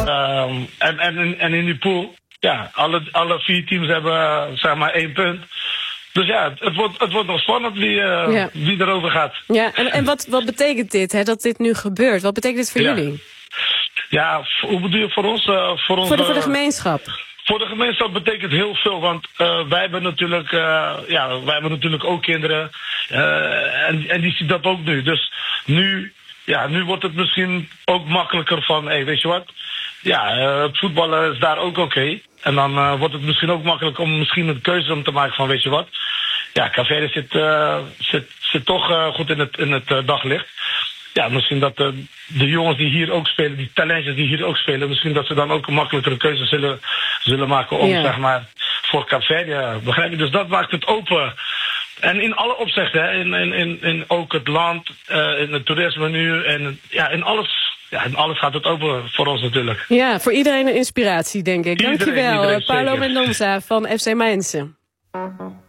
En in die pool, ja, alle 4 teams hebben zeg maar 1 punt. Dus ja, het wordt nog spannend wie erover gaat. Ja, en wat betekent dit, hè, dat dit nu gebeurt? Wat betekent dit voor jullie? Ja, hoe bedoel je voor ons? Voor de gemeenschap. Voor de gemeenschap betekent heel veel, want wij hebben natuurlijk ook kinderen. En die zien dat ook nu. Dus nu wordt het misschien ook makkelijker van, weet je wat? Ja, het voetballen is daar ook oké. En dan wordt het misschien ook makkelijk om misschien een keuze om te maken van, weet je wat? Ja, Caveri zit toch goed in het daglicht. Ja, misschien dat de jongens die hier ook spelen, die talentjes die hier ook spelen, misschien dat ze dan ook een makkelijkere keuze zullen maken om, zeg maar, voor Caveri. Begrijp je? Dus dat maakt het open. En in alle opzichten, hè, in ook het land, in het toerisme nu, en ja, in alles gaat het open voor ons natuurlijk. Ja, voor iedereen een inspiratie, denk ik. Dankjewel, Paulo Mendonça van FC Mainz.